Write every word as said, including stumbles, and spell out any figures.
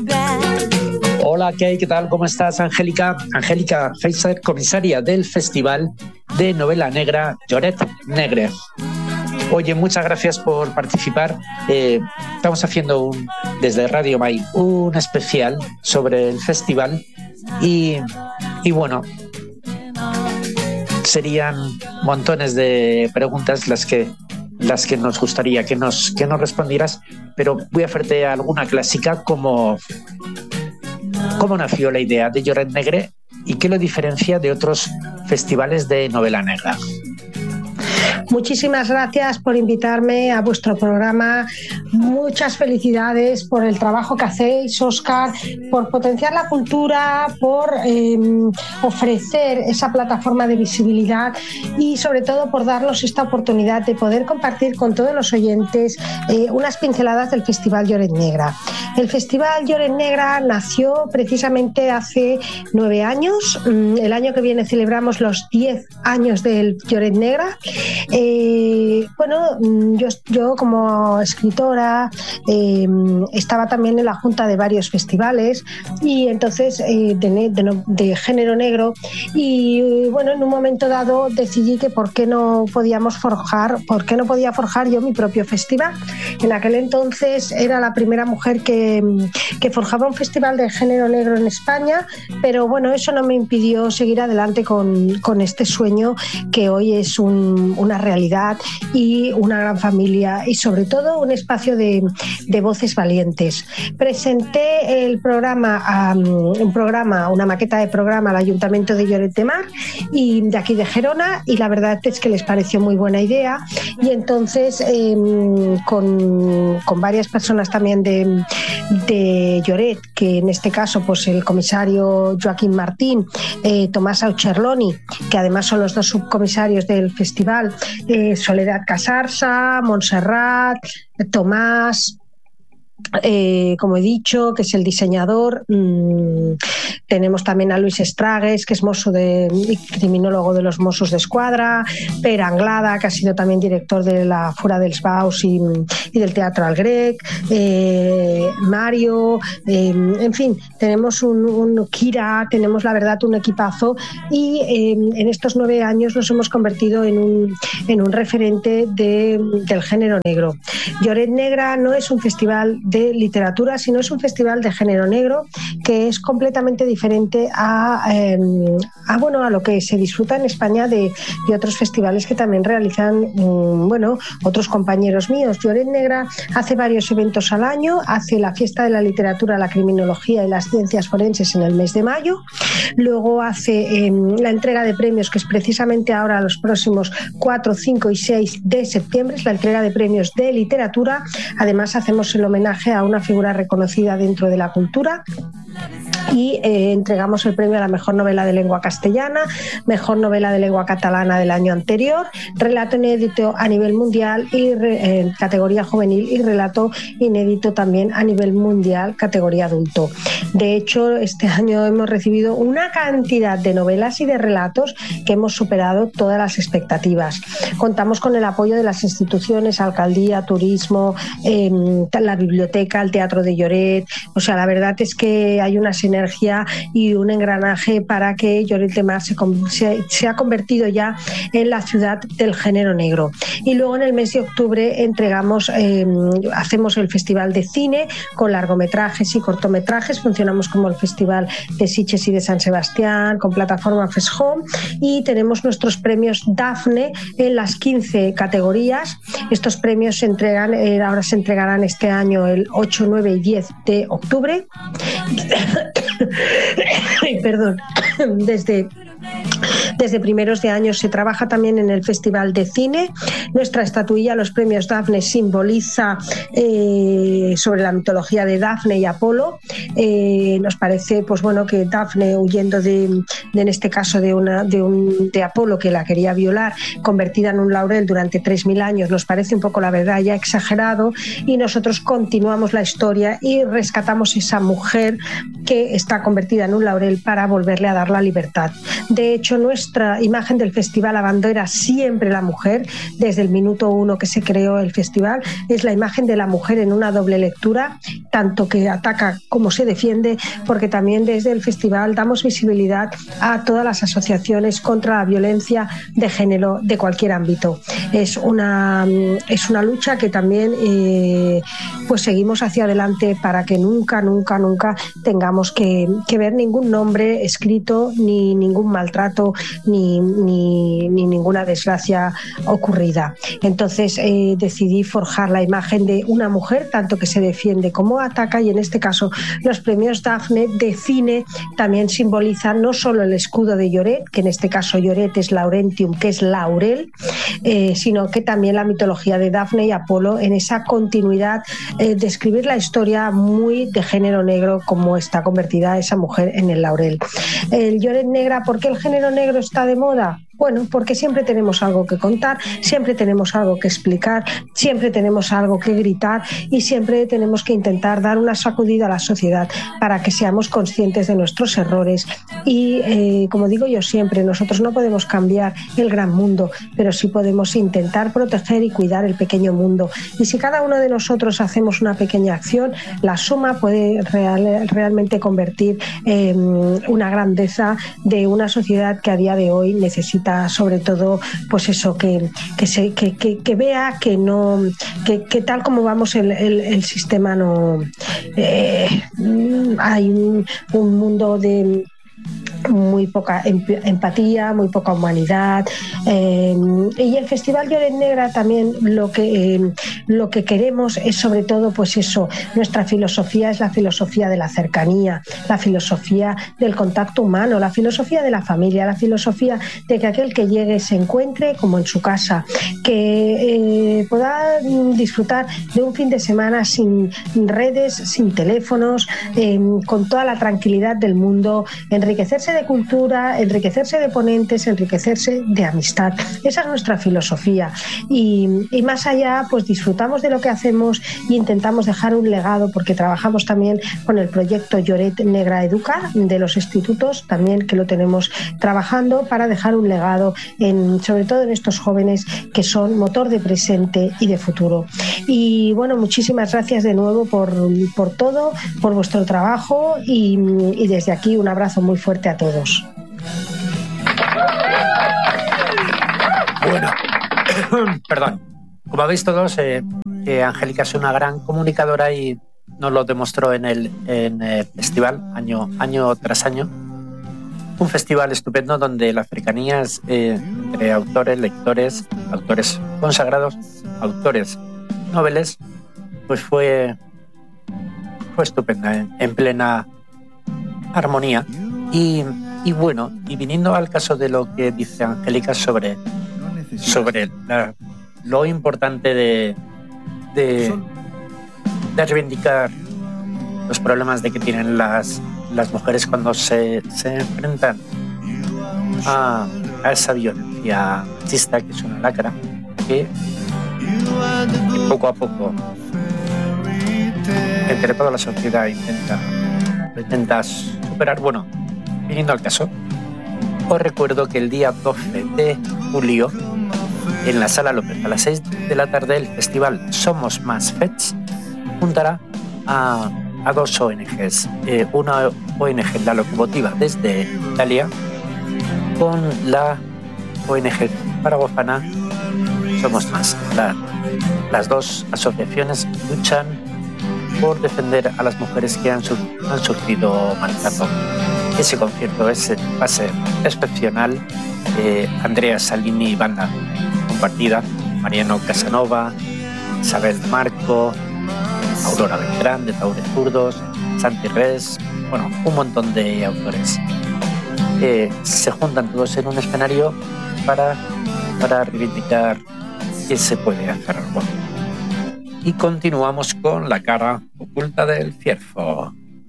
Hola, ¿qué hay? ¿Qué tal? ¿Cómo estás, Angélica? Angélica Feiser, comisaria del Festival de Novela Negra Lloret Negre. Oye, muchas gracias por participar. Eh, estamos haciendo un, desde Radio Mai un especial sobre el festival y, y bueno, serían montones de preguntas las que, las que nos gustaría que nos, que nos respondieras, pero voy a hacerte alguna clásica como ¿cómo nació la idea de Lloret Negre y qué lo diferencia de otros festivales de novela negra? Muchísimas gracias por invitarme a vuestro programa. Muchas felicidades por el trabajo que hacéis, Óscar, por potenciar la cultura, por eh, ofrecer esa plataforma de visibilidad y sobre todo por darnos esta oportunidad de poder compartir con todos los oyentes eh, unas pinceladas del Festival Lloret Negra. El Festival Lloret Negra nació precisamente hace nueve años. El año que viene celebramos los diez años del Lloret Negra. Eh, bueno, yo, yo como escritora eh, estaba también en la junta de varios festivales y entonces eh, de, de, de género negro y bueno, en un momento dado decidí que por qué no podíamos forjar, por qué no podía forjar yo mi propio festival. En aquel entonces era la primera mujer que, que forjaba un festival de género negro en España, pero bueno, eso no me impidió seguir adelante con, con este sueño que hoy es un, una realidad y una gran familia y sobre todo un espacio de, de voces valientes. Presenté el programa, um, un programa, una maqueta de programa al Ayuntamiento de Lloret de Mar y de aquí de Gerona y la verdad es que les pareció muy buena idea y entonces eh, con, con varias personas también de, de Lloret, que en este caso pues el comisario Joaquín Martín, eh, Tomás Aucherloni, que además son los dos subcomisarios del festival, eh, Soledad Casarsa, Montserrat, Tomás, eh, como he dicho, que es el diseñador. Mm, tenemos también a Luis Estragues, que es mozo de, criminólogo de los Mossos d'Esquadra, Per Anglada, que ha sido también director de la Fura dels Baus y, y del Teatro al Grec, eh, Mario, eh, en fin, tenemos un, un Kira, tenemos la verdad un equipazo y eh, en estos nueve años nos hemos convertido en un, en un referente de, del género negro. Lloret Negra no es un festival de literatura, sino es un festival de género negro que es completamente diferente a, eh, a, bueno, a lo que se disfruta en España de, de otros festivales que también realizan um, bueno, otros compañeros míos. Lloret Negra hace varios eventos al año, hace la fiesta de la literatura, la criminología y las ciencias forenses en el mes de mayo, luego hace eh, la entrega de premios, que es precisamente ahora los próximos cuatro, cinco y seis de septiembre, es la entrega de premios de literatura. Además hacemos el homenaje a una figura reconocida dentro de la cultura y eh, entregamos el premio a la mejor novela de lengua castellana, mejor novela de lengua catalana del año anterior, relato inédito a nivel mundial y re, eh, categoría juvenil y relato inédito también a nivel mundial categoría adulto. De hecho, este año hemos recibido una cantidad de novelas y de relatos que hemos superado todas las expectativas. Contamos con el apoyo de las instituciones, alcaldía, turismo, eh, la biblioteca, el Teatro de Lloret. O sea, la verdad es que hay una sinergia y un engranaje para que Lloret de Mar se, se, se ha convertido ya en la ciudad del género negro. Y luego en el mes de octubre entregamos, eh, hacemos el Festival de Cine con largometrajes y cortometrajes. Funcionamos como el Festival de Sitges y de San Sebastián con plataforma FESHOME y tenemos nuestros premios Dafne en las quince categorías. Estos premios se entregan, eh, ahora se entregarán este año el ocho, nueve y diez de octubre. Perdón, desde Desde primeros de año se trabaja también en el Festival de Cine. Nuestra estatuilla, los premios Dafne, simboliza eh, sobre la mitología de Dafne y Apolo. Eh, nos parece pues bueno que Dafne, huyendo de, de en este caso de, una, de, un, de Apolo que la quería violar, convertida en un laurel durante tres mil años, nos parece un poco la verdad ya exagerado, y nosotros continuamos la historia y rescatamos esa mujer que está convertida en un laurel para volverle a dar la libertad. De hecho, dicho, nuestra imagen del festival abandera siempre la mujer. Desde el minuto uno que se creó el festival es la imagen de la mujer en una doble lectura, tanto que ataca como se defiende, porque también desde el festival damos visibilidad a todas las asociaciones contra la violencia de género de cualquier ámbito. Es una, es una lucha que también eh, pues seguimos hacia adelante para que nunca, nunca, nunca tengamos que, que ver ningún nombre escrito, ni ningún maltrato, ni, ni, ni ninguna desgracia ocurrida. Entonces eh, decidí forjar la imagen de una mujer, tanto que se defiende como ataca, y en este caso los premios Dafne de cine también simbolizan no solo el escudo de Lloret, que en este caso Lloret es Laurentium, que es laurel, eh, sino que también la mitología de Dafne y Apolo en esa continuidad eh, de escribir la historia muy de género negro, como está convertida esa mujer en el laurel. El Lloret negra, ¿por qué el género negro está de moda? Bueno, porque siempre tenemos algo que contar, siempre tenemos algo que explicar, siempre tenemos algo que gritar y siempre tenemos que intentar dar una sacudida a la sociedad para que seamos conscientes de nuestros errores. Y eh, como digo yo siempre, nosotros no podemos cambiar el gran mundo, pero sí podemos intentar proteger y cuidar el pequeño mundo. Y si cada uno de nosotros hacemos una pequeña acción, la suma puede real, realmente convertir en eh, una grandeza de una sociedad que a día de hoy necesita sobre todo pues eso, que, que, se, que, que, que vea que no que, que tal como vamos el, el, el sistema no eh, hay un, un mundo de muy poca empatía, muy poca humanidad, eh, y el Festival Lloret Negra también lo que eh, lo que queremos es sobre todo pues eso, nuestra filosofía es la filosofía de la cercanía, la filosofía del contacto humano, la filosofía de la familia, la filosofía de que aquel que llegue se encuentre como en su casa, que eh, pueda disfrutar de un fin de semana sin redes, sin teléfonos, eh, con toda la tranquilidad del mundo, enriquecerse de cultura, enriquecerse de ponentes, enriquecerse de amistad. Esa es nuestra filosofía y, y más allá pues disfrutamos de lo que hacemos e intentamos dejar un legado, porque trabajamos también con el proyecto Lloret Negra Educa de los institutos, también que lo tenemos trabajando para dejar un legado en, sobre todo en estos jóvenes que son motor de presente y de futuro. Y bueno, muchísimas gracias de nuevo por, por todo, por vuestro trabajo y, y desde aquí un abrazo muy fuerte a todos. Bueno, perdón. Como veis todos, eh, eh, Angélica es una gran comunicadora y nos lo demostró en el, en el festival año, año tras año. Un festival estupendo donde la cercanía es, eh, entre autores, lectores, autores consagrados, autores noveles, pues fue, fue estupenda, en, en plena armonía. Y, y bueno, y viniendo al caso de lo que dice Angélica sobre, sobre la, lo importante de, de, de reivindicar los problemas de que tienen las, las mujeres cuando se, se enfrentan a, a esa violencia machista que es una lacra que, que poco a poco entre toda la sociedad intenta, intenta superar. Bueno, viniendo al caso, os recuerdo que el día doce de julio en la Sala López a las seis de la tarde el festival Somos Más Fets juntará a, a dos O N Ges, eh, una O N G, la locomotiva desde Italia, con la O N G zaragozana Somos Más. La, las dos asociaciones luchan por defender a las mujeres que han, han sufrido maltrato. Ese concierto es, va a ser excepcional. Eh, Andrea Salini y banda compartida, Mariano Casanova, Isabel Marco, Aurora Beltrán de Taure Zurdos, Santi Res, bueno, un montón de autores. Eh, se juntan todos en un escenario para, para reivindicar que se puede hacer algo. Y continuamos con La cara oculta del Ciervo.